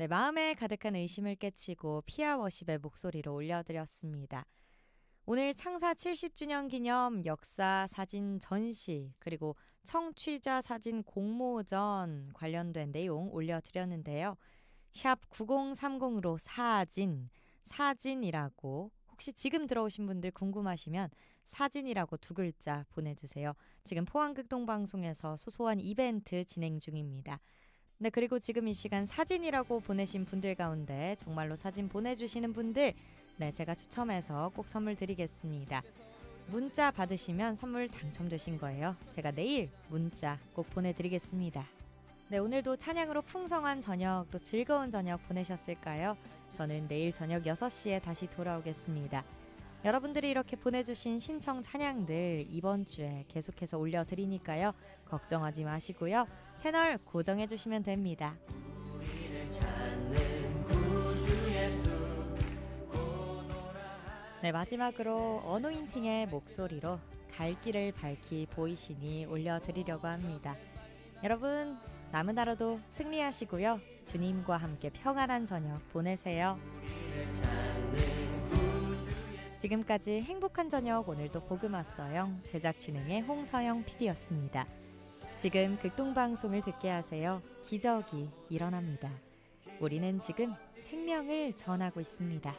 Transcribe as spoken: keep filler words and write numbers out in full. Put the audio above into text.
네, 마음에 가득한 의심을 깨치고 피아워십의 목소리로 올려드렸습니다. 오늘 창사 칠십 주년 기념 역사 사진 전시 그리고 청취자 사진 공모전 관련된 내용 올려드렸는데요. 샵 구공삼공으로 사진, 사진이라고 혹시 지금 들어오신 분들 궁금하시면 사진이라고 두 글자 보내주세요. 지금 포항극동방송에서 소소한 이벤트 진행 중입니다. 네, 그리고 지금 이 시간 사진이라고 보내신 분들 가운데 정말로 사진 보내주시는 분들 네, 제가 추첨해서 꼭 선물 드리겠습니다. 문자 받으시면 선물 당첨되신 거예요. 제가 내일 문자 꼭 보내드리겠습니다. 네, 오늘도 찬양으로 풍성한 저녁 또 즐거운 저녁 보내셨을까요? 저는 내일 저녁 여섯 시에 다시 돌아오겠습니다. 여러분들이 이렇게 보내주신 신청 찬양들 이번 주에 계속해서 올려드리니까요. 걱정하지 마시고요. 채널 고정해주시면 됩니다. 네, 마지막으로 어노인팅의 목소리로 갈 길을 밝히 보이시니 올려드리려고 합니다. 여러분 남은 하루도 승리하시고요. 주님과 함께 평안한 저녁 보내세요. 지금까지 행복한 저녁 오늘도 복음왔어요. 제작 진행의 홍서영 피디였습니다. 지금 극동방송을 듣게 하세요. 기적이 일어납니다. 우리는 지금 생명을 전하고 있습니다.